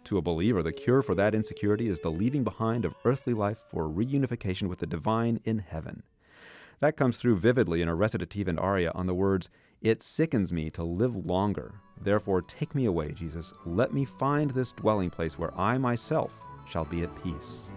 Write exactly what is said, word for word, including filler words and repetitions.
To a believer, the cure for that insecurity is the leaving behind of earthly life for reunification with the divine in heaven. That comes through vividly in a recitative and aria on the words, "It sickens me to live longer. Therefore take me away, Jesus. Let me find this dwelling place where I myself shall be at peace."